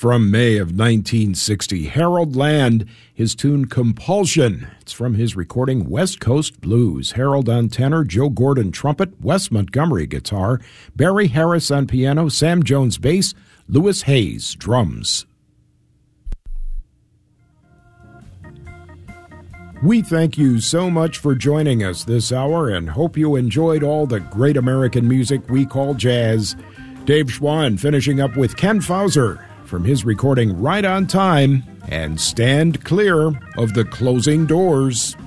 From May of 1960, Harold Land, his tune Compulsion. It's from his recording West Coast Blues. Harold on tenor, Joe Gordon trumpet, Wes Montgomery guitar, Barry Harris on piano, Sam Jones bass, Louis Hayes drums. We thank you so much for joining us this hour and hope you enjoyed all the great American music we call jazz. Dave Schwann finishing up with Ken Fauser from his recording Right on Time and Stand Clear of the Closing Doors.